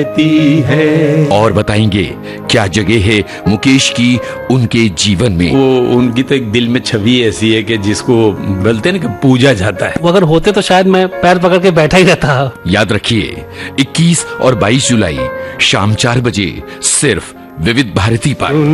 है। और बताएंगे क्या जगह है मुकेश की उनके जीवन में। वो उनकी तो एक दिल में छवि ऐसी है कि जिसको बोलते हैं ना कि पूजा जाता है। वो अगर होते तो शायद मैं पैर पकड़ के बैठा ही रहता। याद रखिए 21 और 22 जुलाई शाम 4 बजे सिर्फ विविध भारती पर।